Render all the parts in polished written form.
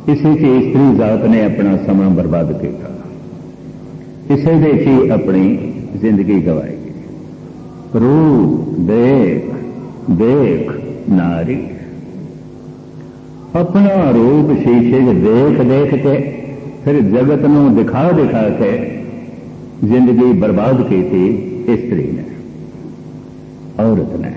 इसी च इस्त्री जात ने अपना समा बर्बाद किया, इसे दे ही अपनी जिंदगी गवाएगी। रूप देख देख नारी, अपना रूप शीशे देख देख के फिर जगत नूं दिखा दिखा के जिंदगी बर्बाद की थी स्त्री ने, औरत ने।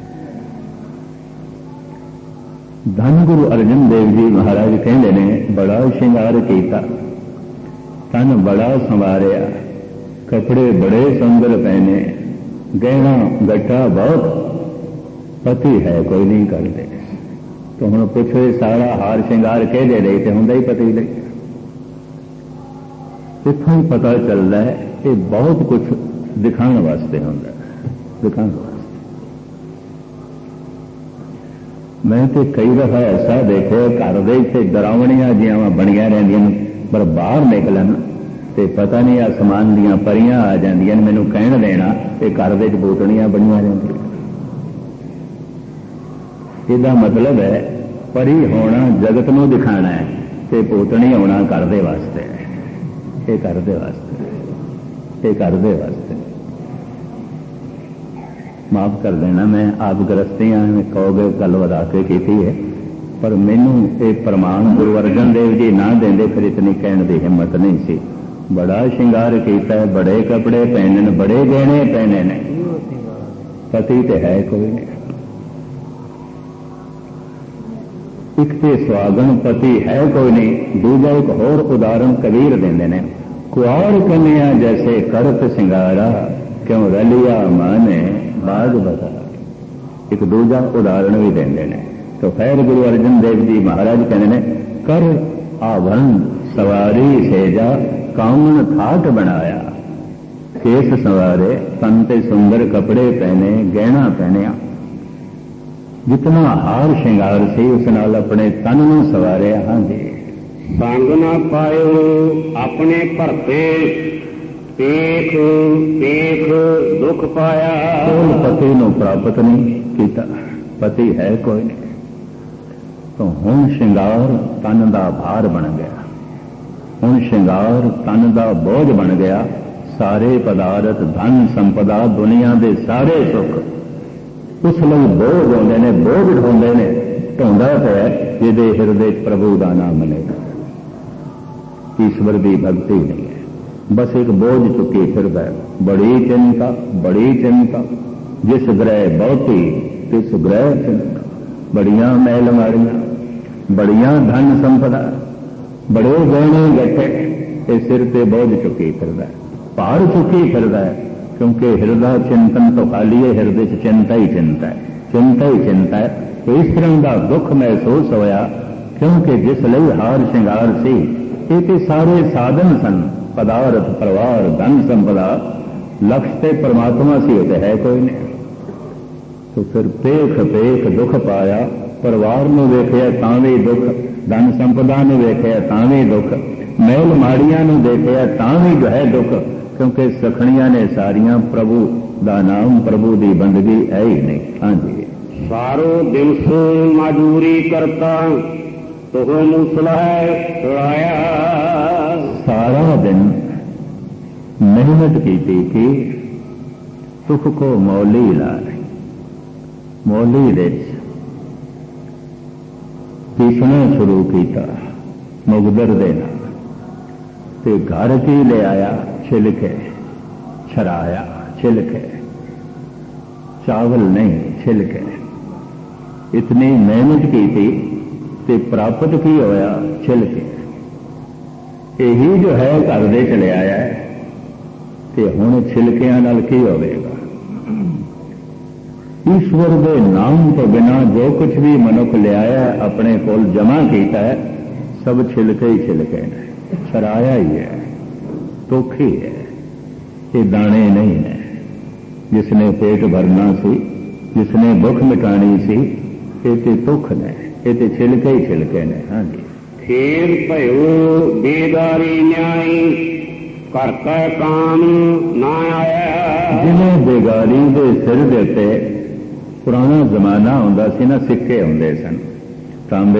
धन गुरु अर्जन देव जी महाराज कहते ने बड़ा श्रृंगार किया, तन बड़ा संवारिया, कपड़े बड़े सुंदर पहने, गहना गट्टा बहुत, पति है कोई नहीं करते। तो हम पुछो सारा हार श्रृंगार कह दे रहे थे होंगे ही पति ले। इतों ही पता चलता है कि बहुत कुछ दिखाने वास्ते होंगे, दिखाने वास्ते। मैं तो कई दफा ऐसा देखे घर से डरावनियां जियां बनिया रहिंदियां, पर बाहर निकलन तो पता नहीं आसमान दियां परियां आ जांदियां, मैनूं कहण देना कि घर विच बोतणियां बनिया रहिंदियां। इसदा मतलब है परी होना जगत नूं दिखाना है, ते पोतनी होना घर दे वास्ते है। ये घर दे वास्ते, ये घर दे वास्ते। माफ कर देना, मैं आप गृहस्थियां कहोगे गल वधा के की है, पर मैनू ये प्रमाण गुरु अर्जन देव जी ना देंदे फिर इतनी कहने की हिम्मत नहीं सी। बड़ा श्रृंगार किया, बड़े कपड़े पहने, बड़े गहने पहने ने, पति तो है कोई नहीं। एक तो सुहागन पति है कोई नहीं, दूजा एक होर उदाहरण कबीर देंदे ने, कुआर कन्या जैसे करत सिंगारा, क्यों रलिया माने बाग बता। एक दूजा उदाहरण भी देंदे ने। तो खैर गुरु अर्जन देव जी महाराज कहते हैं, कर आभरण सवारी सेजा, कामन थाट बनाया, केस संवारे, तन ते सुंदर कपड़े पहने, गहना पहनिया। जितना हार श्रृंगार से उस नाल अपने तन नूं सवारिया। हाँ जी, संग ना पायो अपने भरते, पेख पेख दुख पाया। कोई पति नूं प्राप्त नहीं किया, पति है कोई नहीं। तो हुण श्रृंगार तन दा भार बन गया, हुण श्रृंगार तन दा बोझ बन गया। सारे पदार्थ धन संपदा दुनिया के सारे सुख उस लिए बोझ आते हैं, बोझ ढोंदे ने, ढोंदा है जिहदे हिरदे प्रभु का नाम मिलेगा। ईश्वर की भक्ति नहीं है, बस एक बोझ चुकी फिरदा है। बड़ी चिंता, बड़ी चिंता, जिस ग्रह बहुती तिस ग्रह चिंता। बड़ियां महल मारियां, बड़ियां धन संपदा, बड़े गहने गट्टे, ये सिर ते बोझ चुकी फिरदा है, भार चुकी फिरदा है। क्योंकि हृदय चिंतन तो खाली है, हृदय चिंता ही चिंता है, चिंता ही चिंता है। तो इस तरह का दुख महसूस होया, क्योंकि जिस लिए हार श्रृंगार सी, ये सारे साधन सन, पदार्थ परिवार धन संपदा, लक्ष्य ते परमात्मा सी होते है कोई नहीं। तो फिर पेख पेख दुख पाया, परिवार नूं वेखिया तां भी दुख, धन संपदा नूं वेखिया तां भी दुख, महल माड़ियां नूं देखिया तां भी जो है दुख। क्योंकि सखणियां ने सारियां प्रभु दा नाम, प्रभु की बंदगी है ही नहीं। हाँ जी, सारो दिन से मजूरी करता तो मूसला छुड़ाया। सारा दिन मेहनत की थी, सुख को मौली ला रही, मौली दे पीसना शुरू किया मुगदर देना, ते घर की ले आया छिलके, छराया छिलके, चावल नहीं छिलके। इतनी मेहनत की थी ते प्राप्त की होया छिलके। यही जो है घर दे चले आया है, ते हुण छिलकियां नाल की होवेगा। ईश्वर के नाम तो बिना जो कुछ भी मनुख ले आया अपने कोल जमा किया है, सब छिलके ही छिलके ने, छराया ही है, तोखी है, ये दाने नहीं है। जिसने पेट भरना सी, जिसने भुख मिटानी सी, ये ते तुख ने, ये ते छिलके ही छिलके ने। हाँ जी, खेल भयो बेदारी न्याय, करता काम ना आया। जिन्हें बेगारी के सिर देते, पुराना जमाना होंदा सी ना, सिक्के होंदे सन, तांबे